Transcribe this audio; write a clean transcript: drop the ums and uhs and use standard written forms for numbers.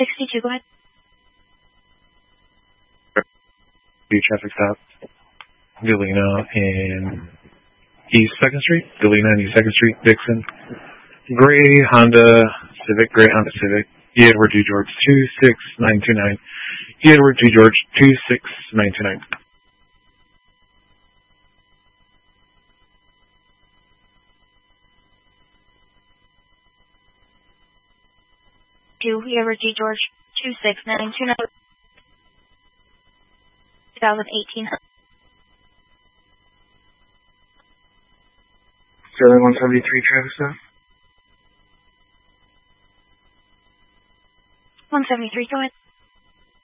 62, go ahead. Traffic stop. Galena and East 2nd Street. Galena and East 2nd Street, Dixon. Gray Honda Civic. Edward G. George 26929. Edward G. George 26929. Edward G. George 26929. 2018. Sterling 173 traffic stop. 173, go ahead.